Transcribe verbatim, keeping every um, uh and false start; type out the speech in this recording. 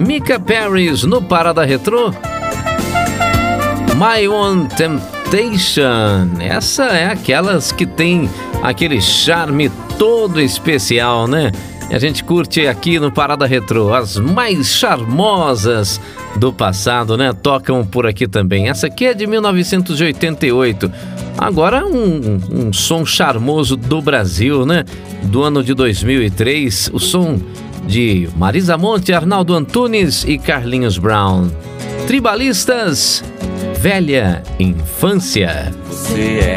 Mika Paris no Parada Retrô. My One Temptation. Essa é aquelas que tem aquele charme todo especial, né? E a gente curte aqui no Parada Retrô. As mais charmosas do passado, né? Tocam por aqui também. Essa aqui é de mil novecentos e oitenta e oito. Agora um, um som charmoso do Brasil, né? Do ano de dois mil e três. O som de Marisa Monte, Arnaldo Antunes e Carlinhos Brown. Tribalistas, Velha Infância. Você